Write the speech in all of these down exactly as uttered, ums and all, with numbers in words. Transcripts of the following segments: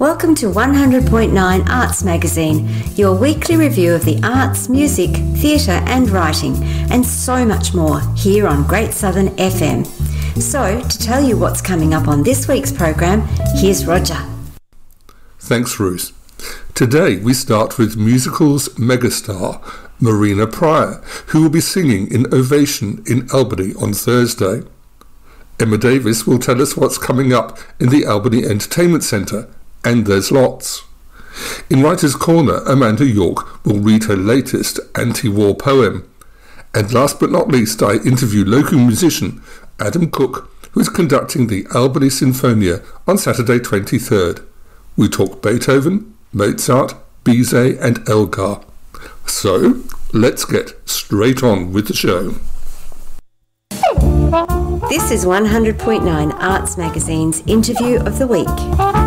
Welcome to one hundred point nine Arts Magazine, your weekly review of the arts, music, theatre and writing, and so much more here on Great Southern F M. So, to tell you what's coming up on this week's program, here's Roger. Thanks, Ruth. Today we start with musicals megastar Marina Prior, who will be singing in Ovation in Albany on Thursday. Emma Davis will tell us what's coming up in the Albany Entertainment Centre, and there's lots. In Writer's Corner, Amanda York will read her latest anti-war poem. And last but not least, I interview local musician Adam Cook, who is conducting the Albany Sinfonia on Saturday twenty-third. We talk Beethoven, Mozart, Bizet and Elgar. So, let's get straight on with the show. This is one hundred point nine Arts Magazine's Interview of the Week.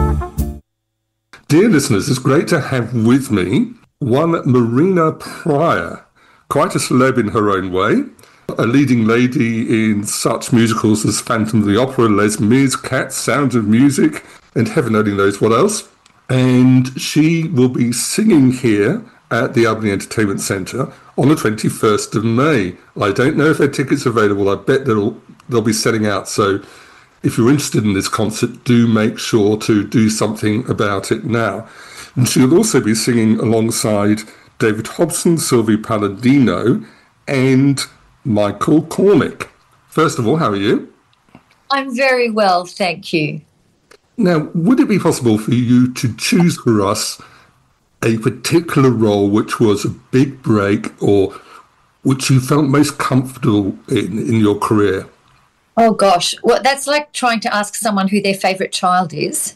Dear listeners, it's great to have with me one Marina Prior, quite a celeb in her own way, a leading lady in such musicals as Phantom of the Opera, Les Mis, Cats, Sound of Music, and heaven only knows what else. And she will be singing here at the Albany Entertainment Centre on the twenty-first of May. I don't know if there are tickets available. I bet they'll, they'll be selling out. So if you're interested in this concert, do make sure to do something about it now. And she'll also be singing alongside David Hobson, Sylvie Palladino, and Michael Cormick. First of all, how are you? I'm very well, thank you. Now, would it be possible for you to choose for us a particular role which was a big break or which you felt most comfortable in in your career? Oh, gosh. Well, that's like trying to ask someone who their favourite child is.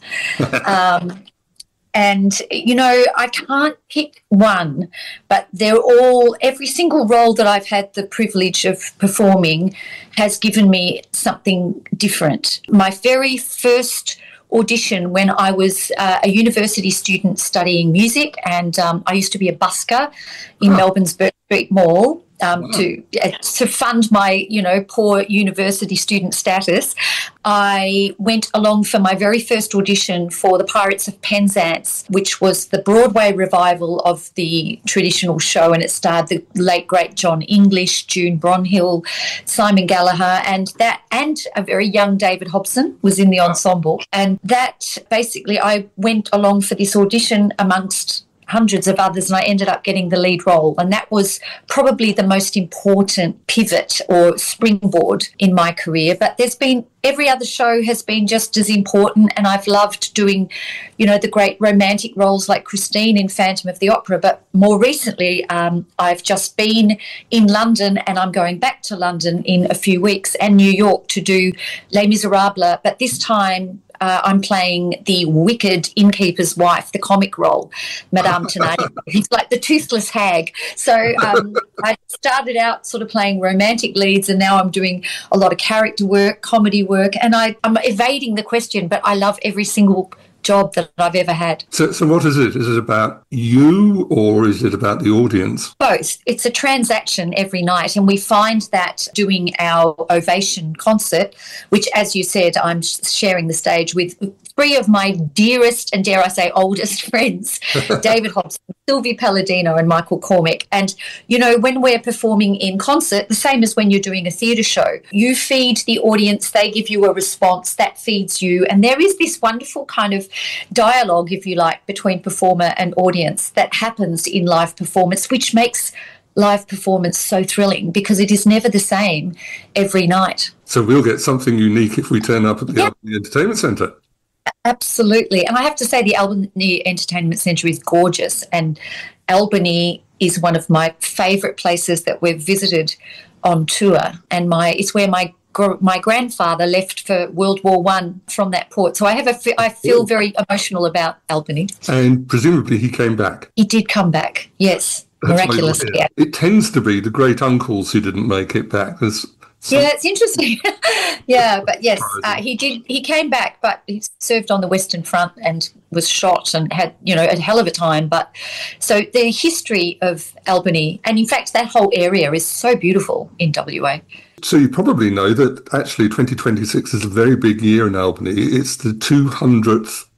um, and, you know, I can't pick one, but they're all, every single role that I've had the privilege of performing has given me something different. My very first audition when I was uh, a university student studying music, and um, I used to be a busker in oh. Melbourne's Bourke Street Mall um, wow. to uh, to fund my, you know, poor university student status. I went along for my very first audition for The Pirates of Penzance, which was the Broadway revival of the traditional show, and it starred the late great John English, June Bronhill, Simon Gallagher, and that and a very young David Hobson was in the ensemble. And that basically, I went along for this audition amongst hundreds of others, and I ended up getting the lead role. And that was probably the most important pivot or springboard in my career. But there's been, every other show has been just as important, and I've loved doing, you know, the great romantic roles like Christine in Phantom of the Opera. But more recently, um, I've just been in London, and I'm going back to London in a few weeks, and New York to do Les Miserables. But this time, Uh, I'm playing the wicked innkeeper's wife, the comic role, Madame Thénardier. He's like the toothless hag. So um, I started out sort of playing romantic leads, and now I'm doing a lot of character work, comedy work, and I, I'm evading the question, but I love every single job that I've ever had. So, so what is it? Is it about you, or is it about the audience? Both. It's a transaction every night, and we find that doing our Ovation concert, which, as you said, I'm sharing the stage with three of my dearest and, dare I say, oldest friends, David Hobson, Sylvie Palladino and Michael Cormick. And, you know, when we're performing in concert, the same as when you're doing a theatre show, you feed the audience, they give you a response, that feeds you. And there is this wonderful kind of dialogue, if you like, between performer and audience that happens in live performance, which makes live performance so thrilling because it is never the same every night. So we'll get something unique if we turn up at the yeah. Albany Entertainment Centre. Absolutely. And I have to say the Albany Entertainment Centre is gorgeous, and Albany is one of my favourite places that we've visited on tour, and my it's where my my grandfather left for World War One from that port. So I have a I feel very emotional about Albany. And presumably he came back. He did come back, yes, That's miraculously. Yeah. It tends to be the great uncles who didn't make it back. There's Some... Yeah, it's interesting. yeah, but yes, uh, he did. He came back, but he served on the Western Front and was shot and had, you know, a hell of a time. But so the history of Albany, and in fact, that whole area is so beautiful in W A. So you probably know that actually twenty twenty-six is a very big year in Albany. It's the two hundredth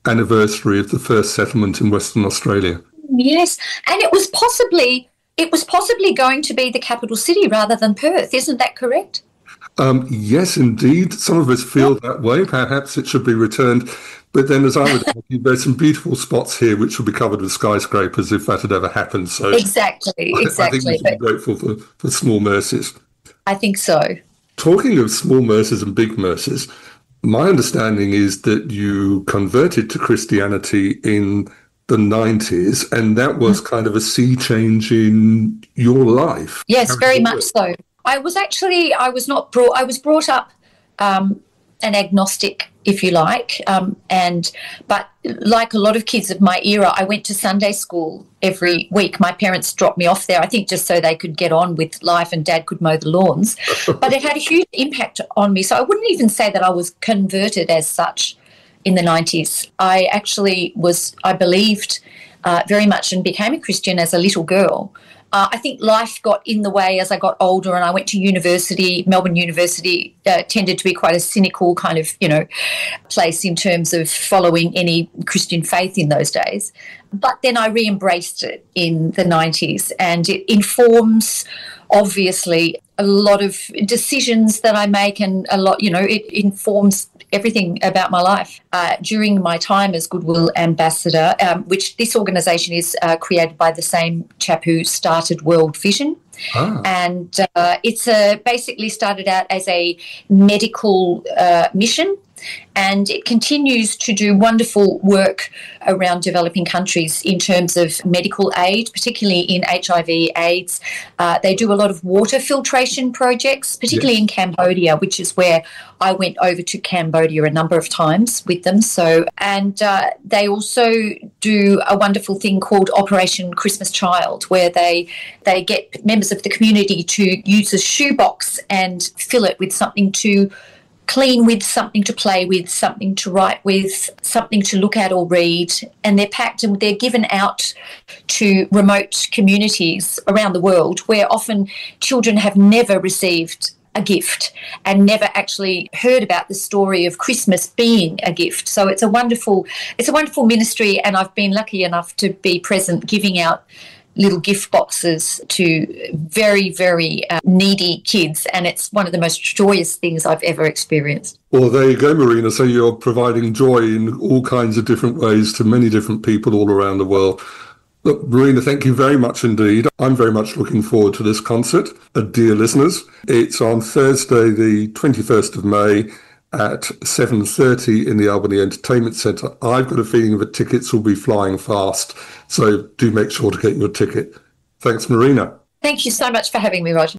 anniversary of the first settlement in Western Australia. Yes, and it was possibly it was possibly going to be the capital city rather than Perth. Isn't that correct? Um, yes, indeed. Some of us feel that way. Perhaps it should be returned. But then, as I would argue, there's some beautiful spots here which will be covered with skyscrapers if that had ever happened. So exactly, exactly. I think we should be grateful for, for small mercies. I think so. Talking of small mercies and big mercies, my understanding is that you converted to Christianity in the nineties, and that was kind of a sea change in your life. Yes, very much so. I was actually, I was not brought, I was brought up um, an agnostic, if you like, um, and but like a lot of kids of my era, I went to Sunday school every week. My parents dropped me off there, I think just so they could get on with life and Dad could mow the lawns. But it had a huge impact on me. So I wouldn't even say that I was converted as such in the nineties. I actually was, I believed uh, very much and became a Christian as a little girl. Uh, I think life got in the way as I got older, and I went to university. Melbourne University uh, tended to be quite a cynical kind of, you know, place in terms of following any Christian faith in those days. But then I re-embraced it in the nineties, and it informs, obviously, a lot of decisions that I make, and a lot, you know, it informs everything about my life. Uh, during my time as Goodwill Ambassador, um, which this organisation is uh, created by the same chap who started World Vision. Ah. And uh, it's a, basically started out as a medical uh, mission, and it continues to do wonderful work around developing countries in terms of medical aid, particularly in H I V AIDS. Uh, they do a lot of water filtration projects, particularly yes. in Cambodia, which is where I went over to Cambodia a number of times with them. So, and uh, they also do a wonderful thing called Operation Christmas Child, where they they get members of the community to use a shoebox and fill it with something to clean with, something to play with, something to write with, something to look at or read, and they're packed and they're given out to remote communities around the world where often children have never received a gift and never actually heard about the story of Christmas being a gift. So it's a wonderful, it's a wonderful ministry, and I've been lucky enough to be present giving out little gift boxes to very, very uh, needy kids, and it's one of the most joyous things I've ever experienced. Well, there you go, Marina. So you're providing joy in all kinds of different ways to many different people all around the world. Look, Marina, thank you very much indeed. I'm very much looking forward to this concert. Uh, dear listeners, it's on Thursday, the twenty-first of May, at seven thirty in the Albany Entertainment Centre. I've got a feeling that tickets will be flying fast, so do make sure to get your ticket. Thanks, Marina. Thank you so much for having me, Roger.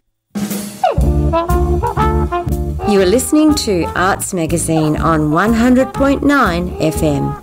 You are listening to Arts Magazine on one hundred point nine F M.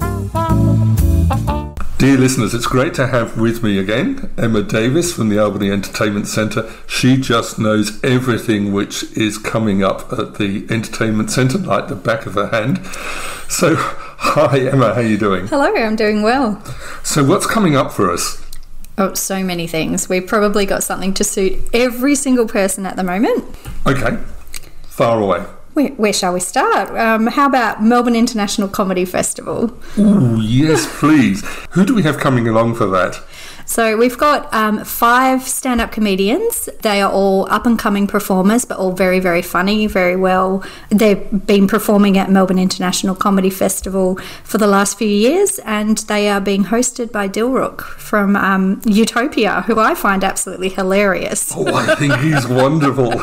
Dear listeners, it's great to have with me again Emma Davis from the Albany Entertainment Centre. She just knows everything which is coming up at the Entertainment Centre, like the back of her hand. So, hi Emma, how are you doing? Hello, I'm doing well. So what's coming up for us? Oh, so many things. We've probably got something to suit every single person at the moment. Okay, far away. Where, where shall we start? Um, how about Melbourne International Comedy Festival? Ooh, yes, please. Who do we have coming along for that? So we've got um, five stand-up comedians. They are all up-and-coming performers, but all very, very funny, very well. They've been performing at Melbourne International Comedy Festival for the last few years, and they are being hosted by Dilruk from um, Utopia, who I find absolutely hilarious. Oh, I think he's wonderful.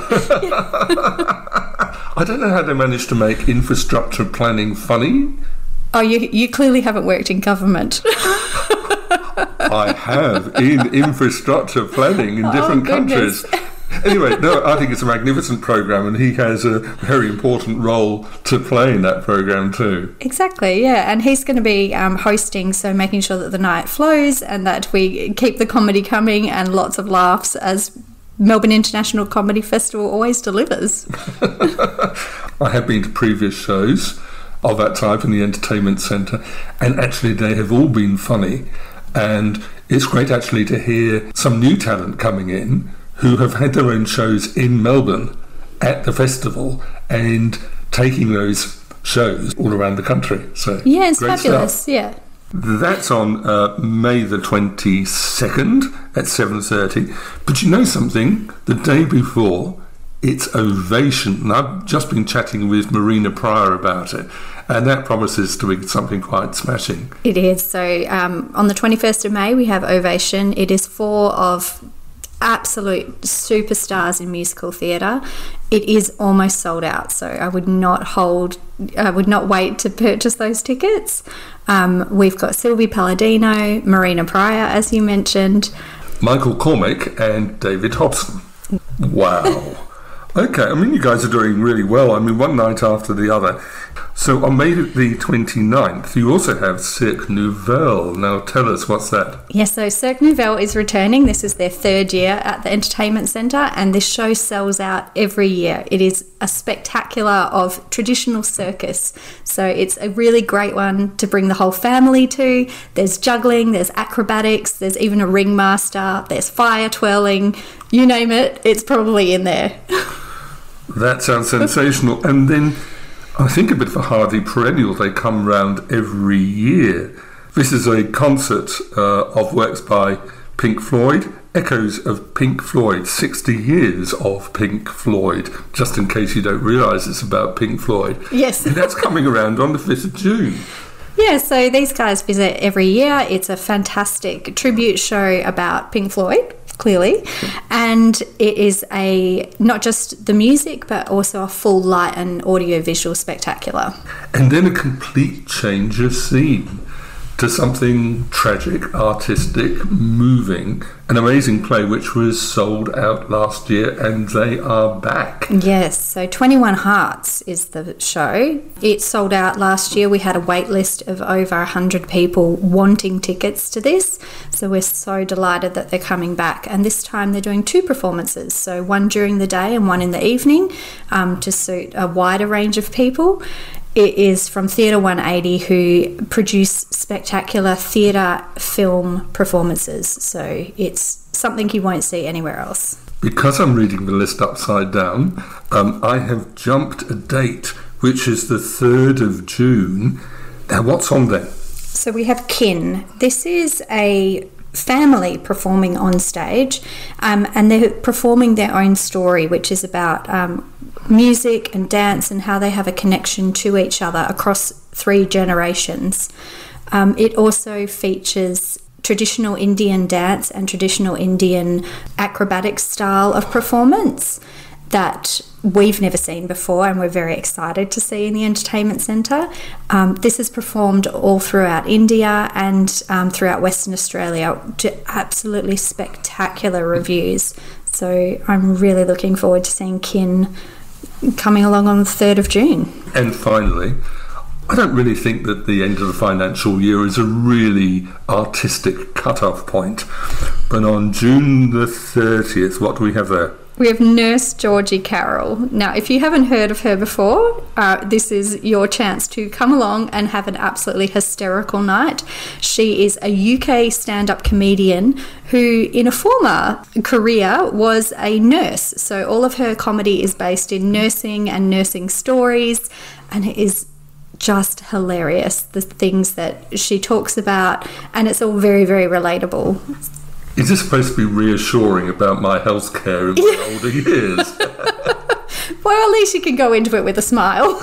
I don't know how they managed to make infrastructure planning funny. Oh, you you clearly haven't worked in government. I have, in infrastructure planning in different oh, countries. Anyway, no, I think it's a magnificent program, and he has a very important role to play in that program too. Exactly, yeah, and he's going to be um, hosting, so making sure that the night flows and that we keep the comedy coming and lots of laughs, as Melbourne International Comedy Festival always delivers. I have been to previous shows of that type in the Entertainment Centre, and actually they have all been funny, and it's great actually to hear some new talent coming in who have had their own shows in Melbourne at the festival and taking those shows all around the country. So Yeah, it's great fabulous. stuff. Yeah. That's on uh, May the twenty-second at seven thirty. But you know something? The day before, it's Ovation. And I've just been chatting with Marina Pryor about it. And that promises to be something quite smashing. It is. So um, on the twenty-first of May, we have Ovation. It is four of absolute superstars in musical theatre. It is almost sold out, so I would not hold, I would not wait to purchase those tickets. Um, we've got Sylvie Palladino, Marina Pryor, as you mentioned, Michael Cormack and David Hobson. Wow. Okay, I mean, you guys are doing really well. I mean, one night after the other. So on May the twenty-ninth, you also have Cirque Nouvelle. Now tell us, what's that? Yes, so Cirque Nouvelle is returning. This is their third year at the Entertainment Centre, and this show sells out every year. It is a spectacular of traditional circus. So it's a really great one to bring the whole family to. There's juggling, there's acrobatics, there's even a ringmaster, there's fire twirling. You name it, it's probably in there. That sounds sensational. And then I think a bit of a hardy perennial. They come round every year. This is a concert uh, of works by Pink Floyd, echoes of Pink Floyd, sixty years of Pink Floyd, just in case you don't realise it's about Pink Floyd. Yes. And that's coming around on the fifth of June. Yeah, so these guys visit every year. It's a fantastic tribute show about Pink Floyd, clearly, and it is a not just the music but also a full light and audio-visual spectacular. And then a complete change of scene to something tragic, artistic, moving, an amazing play which was sold out last year, and they are back. Yes, so twenty-one Hearts is the show. It sold out last year. We had a wait list of over one hundred people wanting tickets to this, so we're so delighted that they're coming back. And this time they're doing two performances, so one during the day and one in the evening, um, to suit a wider range of people. It is from Theatre one eighty, who produce spectacular theatre film performances, so it's something you won't see anywhere else. Because I'm reading the list upside down, um, I have jumped a date, which is the third of June. Now, what's on there? So we have Kin. This is a family performing on stage, um, and they're performing their own story, which is about um, music and dance and how they have a connection to each other across three generations. Um, it also features traditional Indian dance and traditional Indian acrobatic style of performance that we've never seen before, and we're very excited to see in the Entertainment Centre. Um, this is performed all throughout India and um, throughout Western Australia to absolutely spectacular reviews. So I'm really looking forward to seeing Kin coming along on the third of June. And finally, I don't really think that the end of the financial year is a really artistic cut-off point. But on June the thirtieth, what do we have there? We have Nurse Georgie Carroll. Now, if you haven't heard of her before, uh, this is your chance to come along and have an absolutely hysterical night. She is a U K stand-up comedian who, in a former career, was a nurse. So all of her comedy is based in nursing and nursing stories, and it is just hilarious, the things that she talks about, and it's all very, very relatable. Is this supposed to be reassuring about my health care in my older years? Well, at least you can go into it with a smile.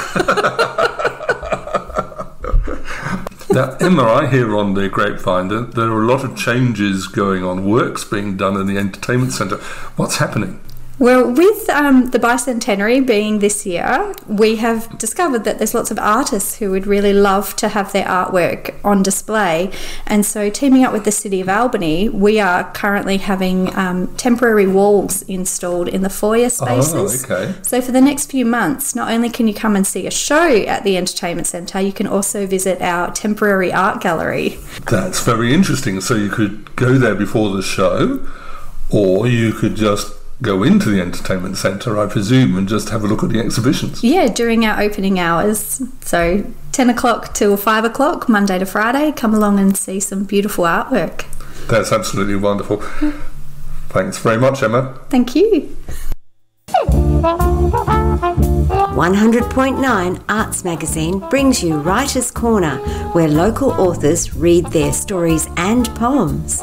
Now, Emma, I hear on the grapevine that there are a lot of changes going on, works being done in the Entertainment Centre. What's happening? Well, with um, the bicentenary being this year, we have discovered that there's lots of artists who would really love to have their artwork on display. And so, teaming up with the City of Albany, we are currently having um, temporary walls installed in the foyer spaces. Oh, okay. So for the next few months, not only can you come and see a show at the Entertainment Centre, you can also visit our temporary art gallery. That's very interesting. So you could go there before the show, or you could just go into the Entertainment Centre, I presume, and just have a look at the exhibitions. Yeah, during our opening hours. So ten o'clock till five o'clock, Monday to Friday. Come along and see some beautiful artwork. That's absolutely wonderful. Thanks very much, Emma. Thank you. one hundred point nine Arts Magazine brings you Writer's Corner, where local authors read their stories and poems.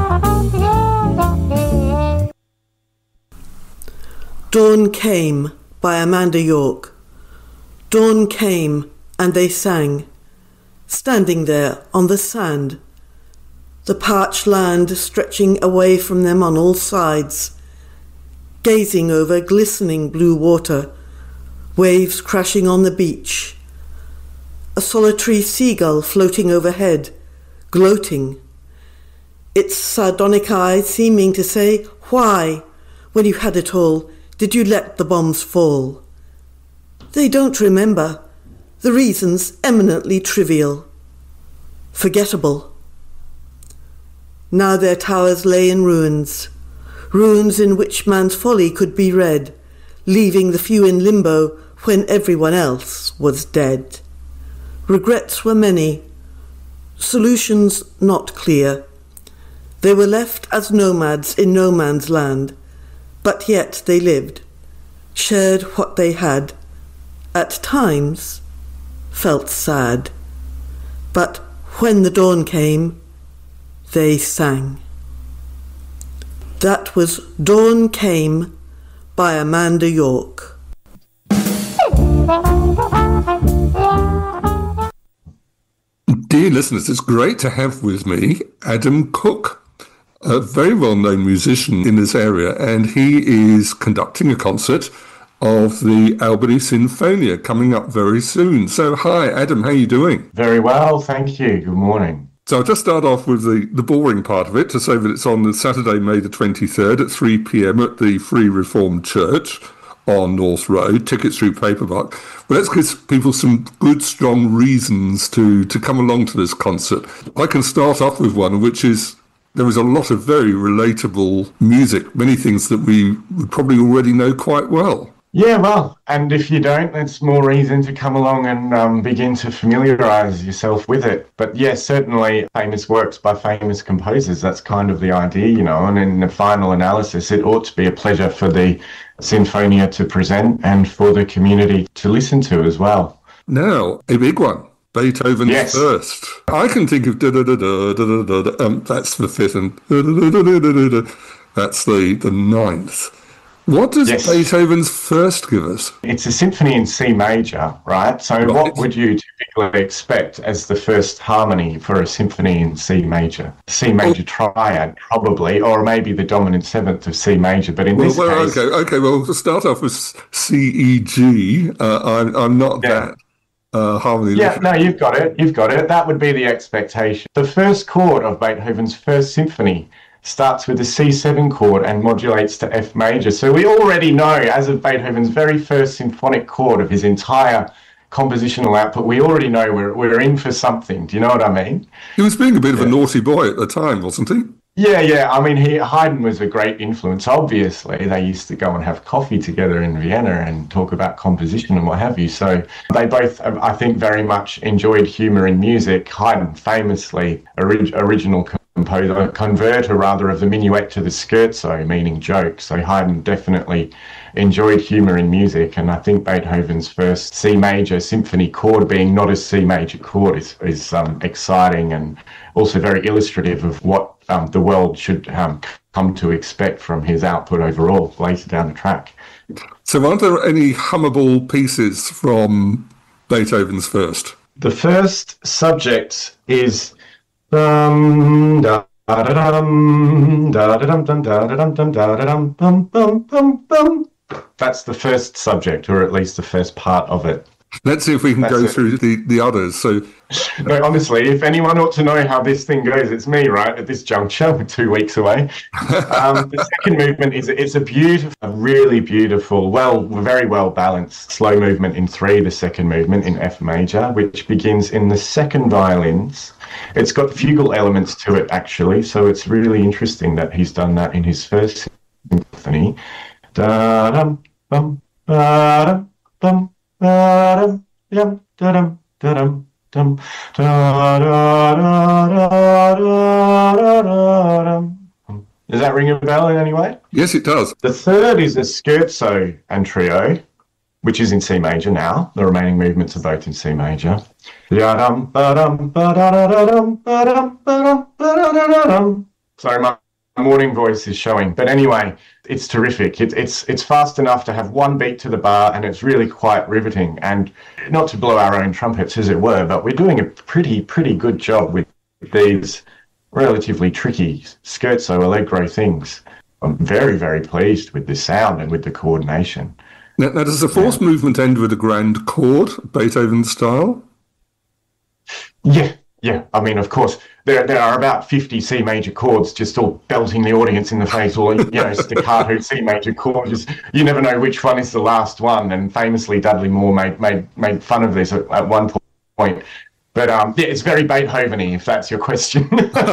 Dawn Came by Amanda York. Dawn came and they sang, standing there on the sand, the parched land stretching away from them on all sides, gazing over glistening blue water, waves crashing on the beach, a solitary seagull floating overhead, gloating, its sardonic eyes seeming to say, why, when you had it all, did you let the bombs fall? They don't remember, the reasons eminently trivial, forgettable. Now their towers lay in ruins, ruins in which man's folly could be read, leaving the few in limbo when everyone else was dead. Regrets were many, solutions not clear. They were left as nomads in no man's land, but yet they lived, shared what they had, at times felt sad. But when the dawn came, they sang. That was Dawn Came by Amanda York. Dear listeners, it's great to have with me Adam Cook, a very well-known musician in this area, and he is conducting a concert of the Albany Sinfonia coming up very soon. So hi, Adam, how are you doing? Very well, thank you. Good morning. So I'll just start off with the, the boring part of it to say that it's on the Saturday, May the twenty-third at three p.m. at the Free Reformed Church on North Road, tickets through Paperbuck. But let's give people some good, strong reasons to, to come along to this concert. I can start off with one, which is there is a lot of very relatable music, many things that we would probably already know quite well. Yeah, well, and if you don't, that's more reason to come along and um, begin to familiarise yourself with it. But yes, certainly famous works by famous composers, that's kind of the idea, you know, and in the final analysis, it ought to be a pleasure for the Sinfonia to present and for the community to listen to as well. Now, a big one. Beethoven's yes. First. I can think of da da da da da da da. Um, that's the fifth, and da, da, da, da, da, da, da. That's the the ninth. What does yes. Beethoven's First give us? It's a symphony in C major, right? So right. What would you typically expect as the first harmony for a symphony in C major? C major oh. triad, probably, or maybe the dominant seventh of C major. But in well, this well, case, okay, okay. Well, to start off with C E G, uh, I'm I'm not yeah. that. Uh, harmony. Yeah, no, you've got it. You've got it. That would be the expectation. The first chord of Beethoven's First Symphony starts with the C seven chord and modulates to F major. So we already know, as of Beethoven's very first symphonic chord of his entire compositional output, we already know we're we're in for something. Do you know what I mean? He was being a bit yeah. of a naughty boy at the time, wasn't he? Yeah, yeah. I mean, he, Haydn was a great influence, obviously. They used to go and have coffee together in Vienna and talk about composition and what have you. So they both, I think, very much enjoyed humour in music. Haydn, famously, orig- original composer, converter rather of the minuet to the scherzo, meaning joke. So Haydn definitely enjoyed humour in music, and I think Beethoven's first C major symphony chord being not a C major chord is, is um, exciting and also very illustrative of what um, the world should um, come to expect from his output overall later down the track. So aren't there any hummable pieces from Beethoven's First? The first subject is um, da, da, da, dum, da, da, dum, dum, da, da, dum, dum, da, da, dum, bum, bum, bum, bum. That's the first subject, or at least the first part of it. Let's see if we can That's go it. through the, the others. So, no, honestly, if anyone ought to know how this thing goes, it's me, right, at this juncture. We're two weeks away. Um, the second movement is it's a beautiful, a really beautiful, well, very well balanced slow movement in three, the second movement in F major, which begins in the second violins. It's got fugal elements to it, actually, so it's really interesting that he's done that in his first symphony. Da-dum, bum, ba-dum, bum. Does that ring a bell in any way? Yes, it does. The third is a scherzo and trio. which is in C major now. The remaining movements are both in C major. Sorry, my morning voice is showing. But anyway, it's terrific. It, it's it's fast enough to have one beat to the bar, and it's really quite riveting. And not to blow our own trumpets, as it were, but we're doing a pretty, pretty good job with these relatively tricky scherzo allegro things. I'm very, very pleased with the sound and with the coordination. Now, now does the fourth yeah. movement end with a grand chord, Beethoven style? Yeah, yeah. I mean, of course, there there are about fifty C major chords just all belting the audience in the face, or, you know, staccato C major chords. You never know which one is the last one. And famously, Dudley Moore made made, made fun of this at, at one point. But um, yeah, it's very Beethoven-y, if that's your question.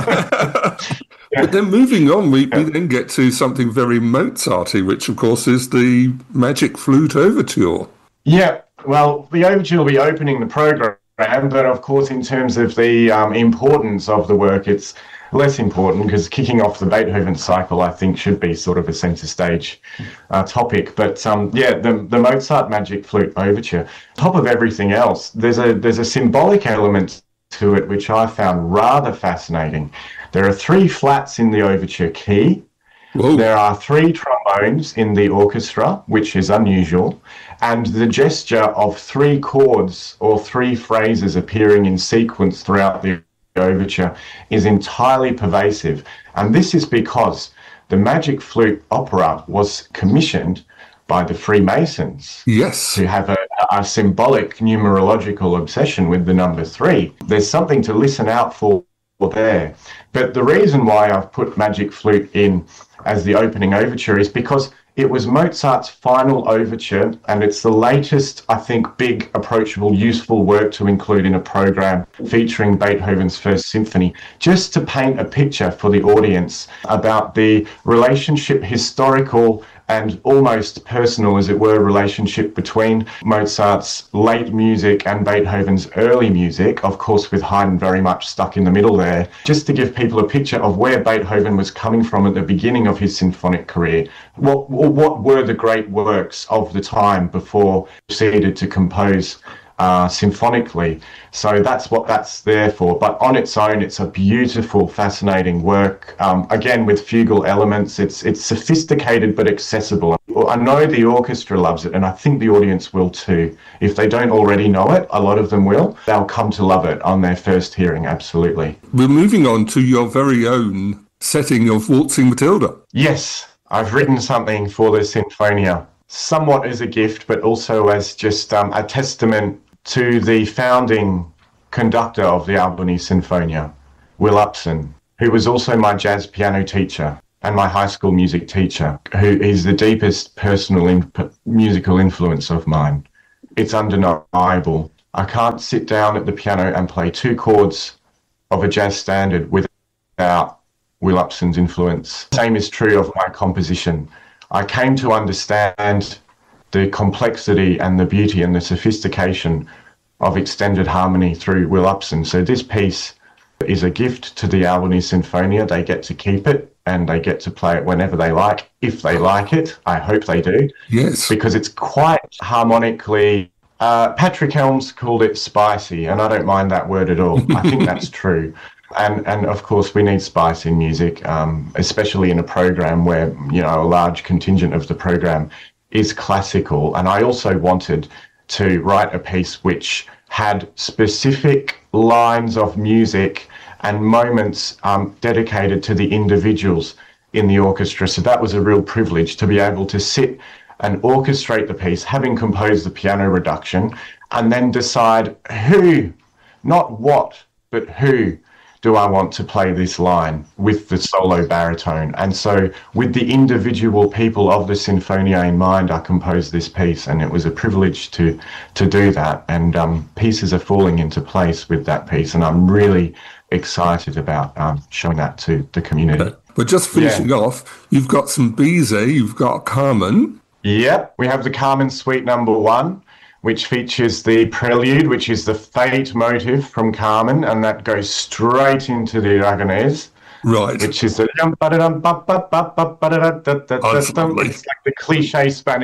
Yeah. But then moving on, we, we then get to something very Mozart-y, which, of course, is the Magic Flute Overture. Yeah, well, the overture will be opening the program, but, of course, in terms of the um, importance of the work, it's less important, because kicking off the Beethoven cycle, I think, should be sort of a centre stage uh, topic. But, um, yeah, the, the Mozart Magic Flute Overture, top of everything else, there's a there's a symbolic element to it which I found rather fascinating. There are three flats in the overture key. Whoa. There are three trombones in the orchestra, which is unusual, and the gesture of three chords or three phrases appearing in sequence throughout the overture is entirely pervasive. And this is because the Magic Flute Opera was commissioned by the Freemasons. Yes. Who have a, a symbolic numerological obsession with the number three. There's something to listen out for there. But the reason why I've put Magic Flute in as the opening overture is because it was Mozart's final overture, and it's the latest, I think, big, approachable, useful work to include in a program featuring Beethoven's First Symphony, just to paint a picture for the audience about the relationship, historical and almost personal, as it were, relationship between Mozart's late music and Beethoven's early music, of course with Haydn very much stuck in the middle there, just to give people a picture of where Beethoven was coming from at the beginning of his symphonic career. What, what were the great works of the time before he proceeded to compose Uh, symphonically. So that's what that's there for. But on its own, it's a beautiful, fascinating work. Um, again, with fugal elements, it's it's sophisticated but accessible. I know the orchestra loves it, and I think the audience will too. If they don't already know it, a lot of them will. They'll come to love it on their first hearing, absolutely. We're moving on to your very own setting of Waltzing Matilda. Yes, I've written something for the Sinfonia, somewhat as a gift, but also as just um, a testament to the founding conductor of the Albany Sinfonia, Will Upson, who was also my jazz piano teacher and my high school music teacher, who is the deepest personal in- musical influence of mine. It's undeniable. I can't sit down at the piano and play two chords of a jazz standard without Will Upson's influence. Same is true of my composition. I came to understand the complexity and the beauty and the sophistication of extended harmony through Will Upson. So this piece is a gift to the Albany Sinfonia. They get to keep it, and they get to play it whenever they like, if they like it. I hope they do. Yes. Because it's quite harmonically... Uh, Patrick Helms called it spicy, and I don't mind that word at all. I think that's true. And, and of course, we need spice in music, um, especially in a program where, you know, a large contingent of the program is classical. And I also wanted to write a piece which had specific lines of music and moments um, dedicated to the individuals in the orchestra. So that was a real privilege to be able to sit and orchestrate the piece, having composed the piano reduction, and then decide who, not what, but who do I want to play this line with the solo baritone. And so with the individual people of the Sinfonia in mind, I composed this piece, and it was a privilege to to do that. And um, pieces are falling into place with that piece, and I'm really excited about um, showing that to the community. Okay. But just finishing yeah. off, you've got some Bizet, you've got Carmen. Yep, we have the Carmen Suite number one, which features the prelude, which is the fate motive from Carmen, and that goes straight into the Aragonese. Right. Which is the... It's like the cliche Spanish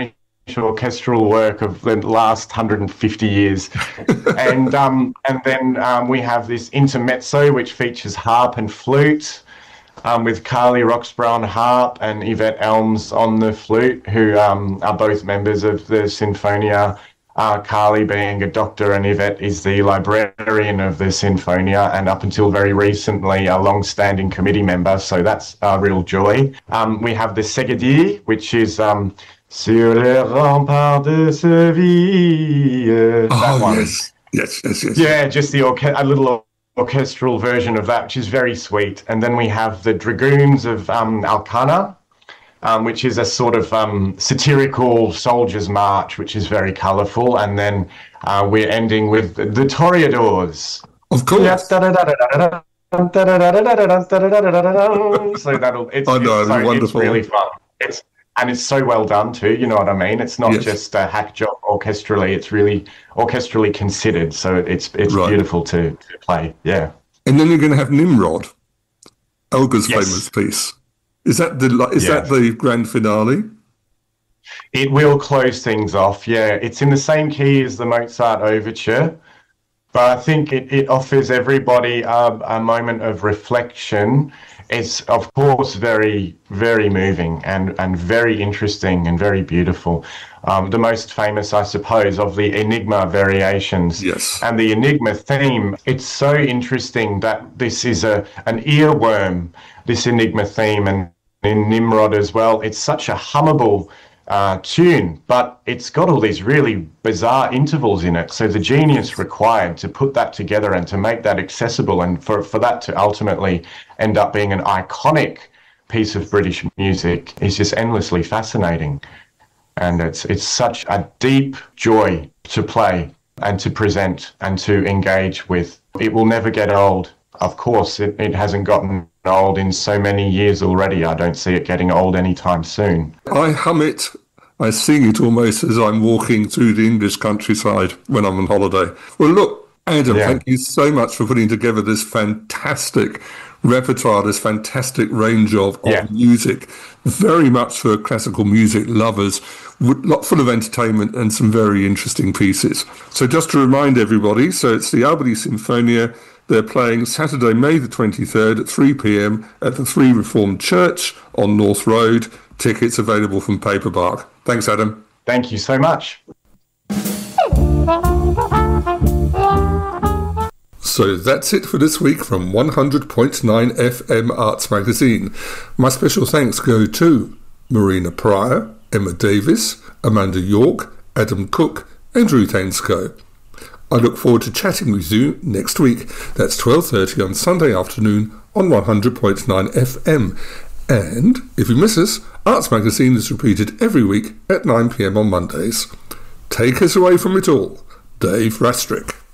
orchestral work of the last one hundred fifty years. and um, and then um, we have this intermezzo, which features harp and flute, um, with Carly Roxburgh on harp and Yvette Elms on the flute, who um, are both members of the Sinfonia. Uh, Carly being a doctor and Yvette is the librarian of the Sinfonia, and up until very recently a long-standing committee member, so that's a real joy. Um, we have the Szegedy, which is um, Sur les remparts de Seville. Oh, that one. yes. Yes, yes, yes. Yeah, just the orche- a little orchestral version of that, which is very sweet. And then we have the Dragoons of um, Alcana, Um, which is a sort of um, satirical soldiers' march, which is very colourful. And then uh, we're ending with the Toreadors. Of course. So that'll, it's, I know, it's, so, wonderful. It's really fun. It's, and it's so well done too, you know what I mean? It's not Yes. just a hack job orchestrally, it's really orchestrally considered. So it's it's Right. beautiful to, to play, yeah. And then you're going to have Nimrod, Olga's Yes. famous piece. Is that the is Yeah. that the grand finale? It will close things off, yeah. It's in the same key as the Mozart Overture, but I think it, it offers everybody a, a moment of reflection. It's, of course, very, very moving and, and very interesting and very beautiful. Um, the most famous, I suppose, of the Enigma variations. Yes. And the Enigma theme, it's so interesting that this is a an earworm, this Enigma theme, and in Nimrod as well. It's such a hummable uh, tune, but it's got all these really bizarre intervals in it. So the genius required to put that together and to make that accessible, and for, for that to ultimately end up being an iconic piece of British music is just endlessly fascinating. And it's it's such a deep joy to play and to present and to engage with. It will never get old. Of course, it, it hasn't gotten old in so many years already. I don't see it getting old anytime soon. I hum it, I sing it almost as I'm walking through the English countryside when I'm on holiday. Well, look, Adam, Yeah. thank you so much for putting together this fantastic repertoire, this fantastic range of, of Yeah. music, very much for classical music lovers, with, lot full of entertainment and some very interesting pieces. So just to remind everybody, so it's the Albany Sinfonia. They're playing Saturday, May the twenty-third at three p.m. at the Three Reformed Church on North Road. Tickets available from Paperbark. Thanks, Adam. Thank you so much. So that's it for this week from one hundred point nine F M Arts Magazine. My special thanks go to Marina Pryor, Emma Davis, Amanda York, Adam Cook and Ruth Ainscoe. I look forward to chatting with you next week. That's twelve thirty on Sunday afternoon on one hundred point nine F M. And if you miss us, Arts Magazine is repeated every week at nine p.m. on Mondays. Take us away from it all, Dave Rastrick.